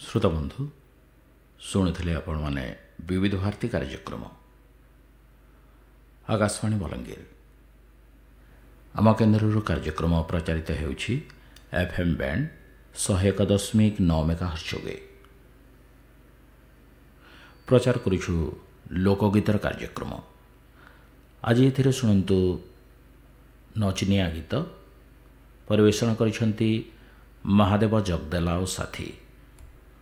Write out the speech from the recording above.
ଶ୍ରୋତାବନ୍ଧୁ ଶୁଣୁଥିଲେ ଆପଣମାନେ ବିବିଧ ଭାରତୀ କାର୍ଯ୍ୟକ୍ରମ ଆକାଶବାଣୀ ବଲାଙ୍ଗୀର। ଆମ କେନ୍ଦ୍ରରୁ କାର୍ଯ୍ୟକ୍ରମ ପ୍ରଚାରିତ ହେଉଛି FM ବ୍ୟାଣ୍ଡ 101.9 MHz ଯୋଗେ। ପ୍ରଚାର କରୁଛୁ ଲୋକଗୀତର କାର୍ଯ୍ୟକ୍ରମ। ଆଜି ଏଥିରେ ଶୁଣନ୍ତୁ ନଚିନିଆ ଗୀତ। ପରିବେଷଣ କରିଛନ୍ତି ମହାଦେବ ଜଗଦେଲା ଓ ସାଥୀ।